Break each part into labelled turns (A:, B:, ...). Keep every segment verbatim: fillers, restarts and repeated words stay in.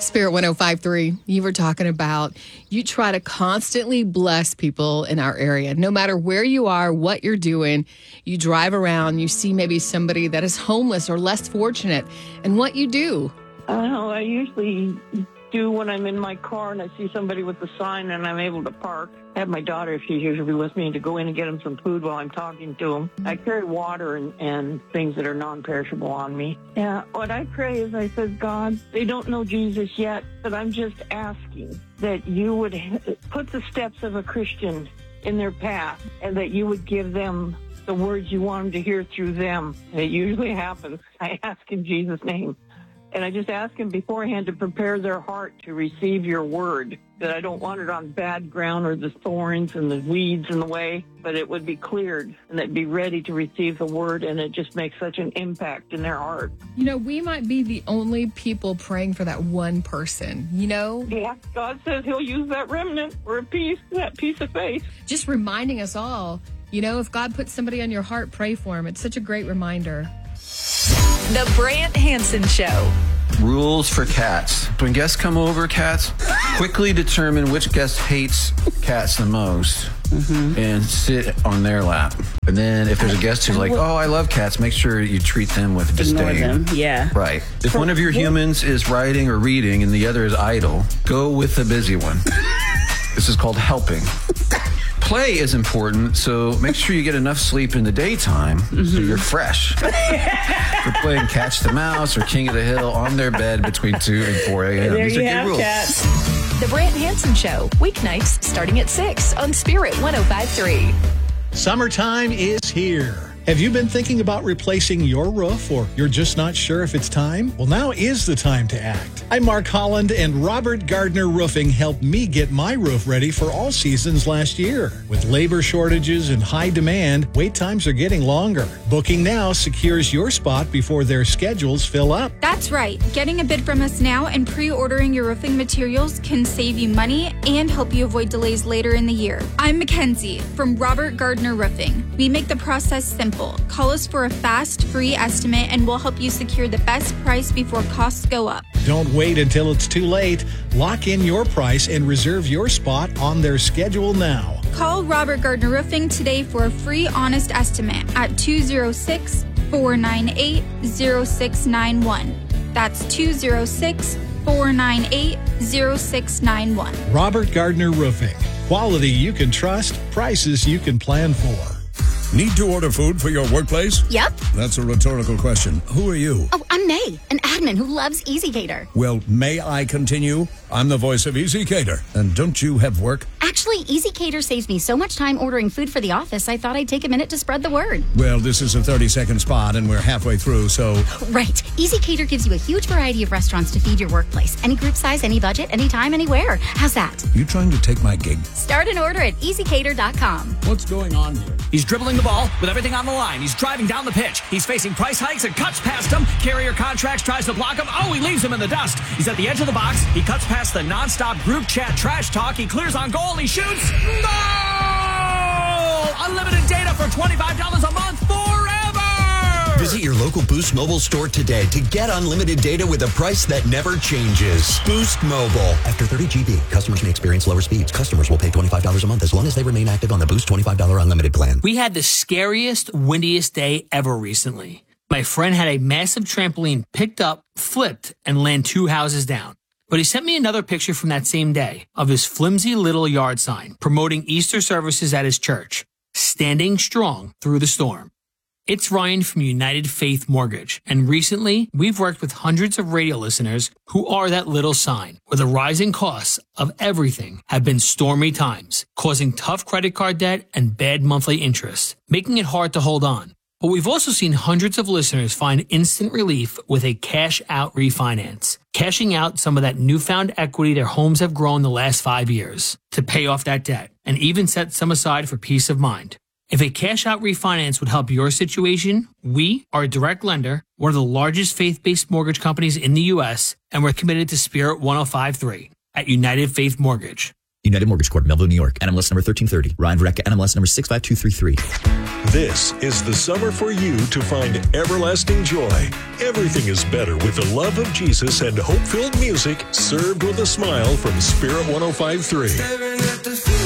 A: Spirit one oh five point three, you were talking about you try to constantly bless people in our area. No matter where you are, what you're doing, you drive around, you see maybe somebody that is homeless or less fortunate, and what you do.
B: I don't know, I usually do when I'm in my car and I see somebody with a sign and I'm able to park. I have my daughter, if she's usually with me, to go in and get them some food while I'm talking to them. I carry water and, and things that are non-perishable on me. Yeah, what I pray is I said, God, they don't know Jesus yet, but I'm just asking that you would put the steps of a Christian in their path and that you would give them the words you want them to hear through them. And it usually happens. I ask in Jesus' name. And I just ask him beforehand to prepare their heart to receive your word, that I don't want it on bad ground or the thorns and the weeds in the way, but it would be cleared and they'd be ready to receive the word, and it just makes such an impact in their heart.
A: You know, we might be the only people praying for that one person, you know?
B: Yeah, God says he'll use that remnant or a piece, that piece of faith.
A: Just reminding us all, you know, if God puts somebody on your heart, pray for him. It's such a great reminder.
C: The Brant Hansen Show.
D: Rules for cats. When guests come over, cats, quickly determine which guest hates cats the most mm-hmm. and sit on their lap. And then if there's a guest who's like, oh, I love cats, make sure you treat them with disdain.
E: Ignore them, yeah.
D: Right. If one of your humans is writing or reading and the other is idle, go with the busy one. This is called helping. Play is important, so make sure you get enough sleep in the daytime mm-hmm. so you're fresh. For playing Catch the Mouse or King of the Hill on their bed between two and four a.m.
E: There
D: These
E: you
D: are
E: have
D: good rules.
E: cats.
C: The Brant Hansen Show, weeknights starting at six on Spirit one oh five point three.
F: Summertime is here. Have you been thinking about replacing your roof, or you're just not sure if it's time? Well, now is the time to act. I'm Mark Holland, and Robert Gardner Roofing helped me get my roof ready for all seasons last year. With labor shortages and high demand, wait times are getting longer. Booking now secures your spot before their schedules fill up.
G: That's right. Getting a bid from us now and pre-ordering your roofing materials can save you money and help you avoid delays later in the year. I'm Mackenzie from Robert Gardner Roofing. We make the process simple. Call us for a fast, free estimate, and we'll help you secure the best price before costs go up.
F: Don't wait until it's too late. Lock in your price and reserve your spot on their schedule now.
G: Call Robert Gardner Roofing today for a free, honest estimate at two oh six, four nine eight, oh six nine one. That's two oh six, four nine eight, oh six nine one.
F: Robert Gardner Roofing. Quality you can trust, prices you can plan for.
H: Need to order food for your workplace?
I: Yep.
H: That's a rhetorical question. Who are you?
I: Oh, I'm May, an admin who loves EasyCater.
H: Well, may I continue? I'm the voice of EasyCater. And don't you have work?
I: Actually, EasyCater saves me so much time ordering food for the office, I thought I'd take a minute to spread the word.
H: Well, this is a thirty-second spot, and we're halfway through, so...
I: Right. EasyCater gives you a huge variety of restaurants to feed your workplace. Any group size, any budget, anytime, anywhere. How's that?
H: You trying to take my gig?
I: Start an order at easy cater dot com.
H: What's going on here?
J: He's dribbling the ball with everything on the line. He's driving down the pitch. He's facing price hikes and cuts past him. Carrier Contracts tries to block him. Oh, he leaves him in the dust. He's at the edge of the box. He cuts past the nonstop group chat trash talk. He clears on goal. He shoots. Goal! Unlimited data for twenty-five dollars a month forever!
K: Visit your local Boost Mobile store today to get unlimited data with a price that never changes. Boost Mobile. After thirty gigabytes, customers may experience lower speeds. Customers will pay twenty-five dollars a month as long as they remain active on the Boost twenty-five dollars unlimited plan.
J: We had the scariest, windiest day ever recently. My friend had a massive trampoline picked up, flipped, and land two houses down. But he sent me another picture from that same day of his flimsy little yard sign promoting Easter services at his church, standing strong through the storm. It's Ryan from United Faith Mortgage, and recently we've worked with hundreds of radio listeners who are that little sign, where the rising costs of everything have been stormy times, causing tough credit card debt and bad monthly interest, making it hard to hold on. But we've also seen hundreds of listeners find instant relief with a cash-out refinance, cashing out some of that newfound equity their homes have grown the last five years to pay off that debt, and even set some aside for peace of mind. If a cash-out refinance would help your situation, we are a direct lender, one of the largest faith-based mortgage companies in the U S, and we're committed to Spirit one oh five point three at United Faith Mortgage.
E: United Mortgage Corp, Melville, New York. N M L S number thirteen thirty. Ryan Verrecka, N M L S number six five two three three.
L: This is the summer for you to find everlasting joy. Everything is better with the love of Jesus and hope-filled music served with a smile from Spirit one oh five point three.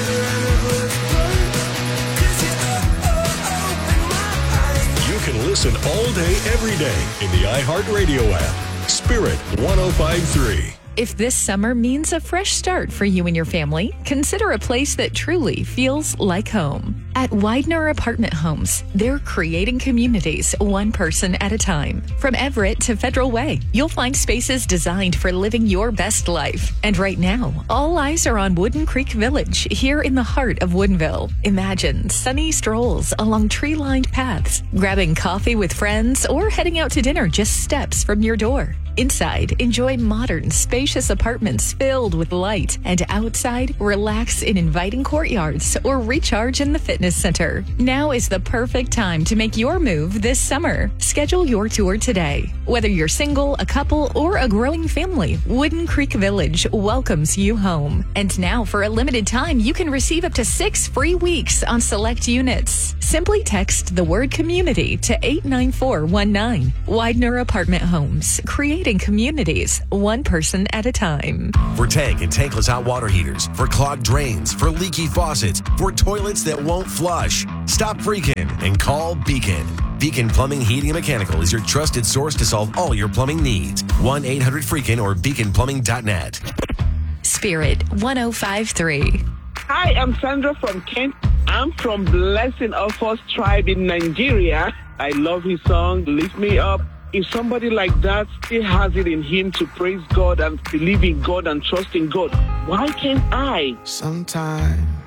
L: You can listen all day, every day in the iHeartRadio app. Spirit one oh five point three.
C: If this summer means a fresh start for you and your family, consider a place that truly feels like home. At Widener Apartment Homes, they're creating communities one person at a time. From Everett to Federal Way, you'll find spaces designed for living your best life. And right now, all eyes are on Wooden Creek Village here in the heart of Woodinville. Imagine sunny strolls along tree-lined paths, grabbing coffee with friends, or heading out to dinner just steps from your door. Inside, enjoy modern, spacious apartments filled with light, and outside, relax in inviting courtyards or recharge in the fitness center. Now is the perfect time to make your move this summer. Schedule your tour today. Whether you're single, a couple, or a growing family, Wooden Creek Village welcomes you home. And now, for a limited time, you can receive up to six free weeks on select units. Simply text the word community to eight nine four one nine. Widener Apartment Homes, creating communities one person at a time.
M: For tank and tankless hot water heaters, for clogged drains, for leaky faucets, for toilets that won't flush, stop freaking and call Beacon. Beacon Plumbing, Heating, and Mechanical is your trusted source to solve all your plumbing needs. one eight hundred freakin' or beacon plumbing dot net.
C: Spirit one oh five point three.
N: Hi, I'm Sandra from Kent. I'm from Blessing of Us tribe in Nigeria. I love his song, Lift Me Up. If somebody like that still has it in him to praise God and believe in God and trust in God, why can't I?
O: Sometimes